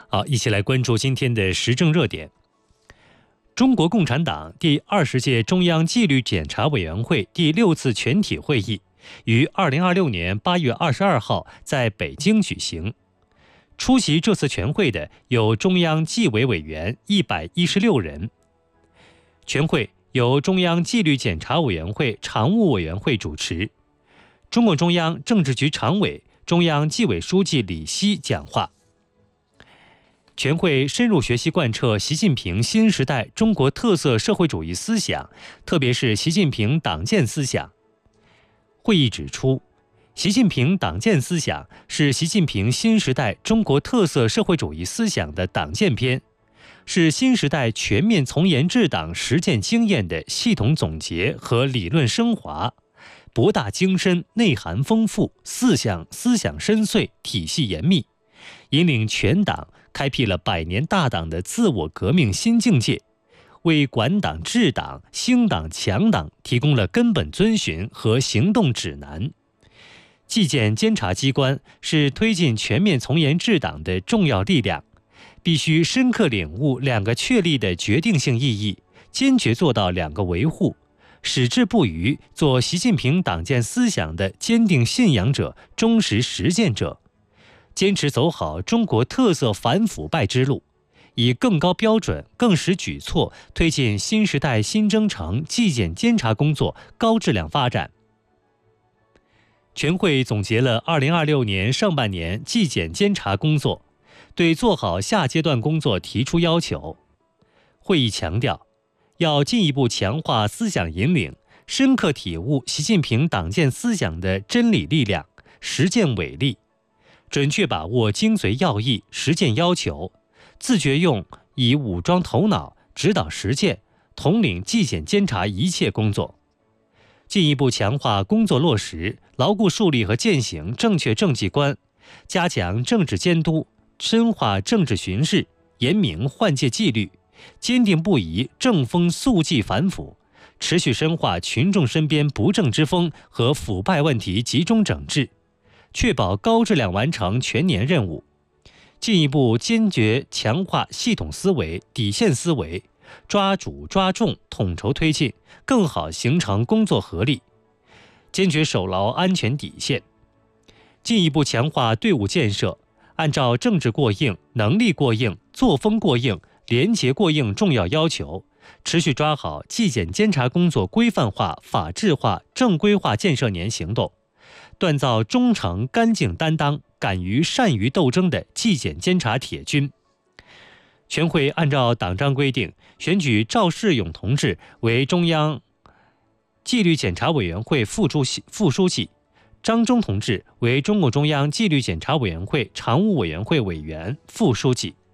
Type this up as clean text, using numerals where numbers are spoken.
好，一起来关注今天的时政热点。中国共产党第20届中央纪律检查委员会第6次全体会议于2026年8月22号在北京举行。出席这次全会的有中央纪委委员116人。全会由中央纪律检查委员会常务委员会主持，中共中央政治局常委、中央纪委书记李希讲话。全会深入学习贯彻习近平新时代中国特色社会主义思想，特别是习近平党建思想。会议指出，习近平党建思想是习近平新时代中国特色社会主义思想的党建篇，是新时代全面从严治党实践经验的系统总结和理论升华，博大精深，内涵丰富，思想深邃，体系严密，引领全党开辟了100年大党的自我革命新境界，为管党治党、兴党强党提供了根本遵循和行动指南。纪检监察机关是推进全面从严治党的重要力量，必须深刻领悟2个确立的决定性意义，坚决做到2个维护，矢志不渝，做习近平党建思想的坚定信仰者、忠实实践者，坚持走好中国特色反腐败之路，以更高标准、更实举措推进新时代新征程纪检监察工作高质量发展。全会总结了2026年上半年纪检监察工作，对做好下阶段工作提出要求。会议强调，要进一步强化思想引领，深刻体悟习近平党建思想的真理力量、实践伟力，准确把握精髓要义、实践要求，自觉以武装头脑、指导实践，统领纪检监察一切工作。进一步强化工作落实，牢固树立和践行正确政绩观，加强政治监督，深化政治巡视，严明换届纪律，坚定不移正风肃纪反腐，持续深化群众身边不正之风和腐败问题集中整治，确保高质量完成全年任务。进一步坚决强化系统思维、底线思维，抓主抓重，统筹推进，更好形成工作合力，坚决守牢安全底线。进一步强化队伍建设，按照政治过硬、能力过硬、作风过硬、廉洁过硬重要要求，持续抓好纪检监察工作规范化、法治化、正规化建设年行动，锻造忠诚、干净担当、敢于善于斗争的纪检监察铁军。全会按照党章规定，选举赵世勇同志为中央纪律检查委员会副书记，张忠同志为中共中央纪律检查委员会常务委员会委员、副书记。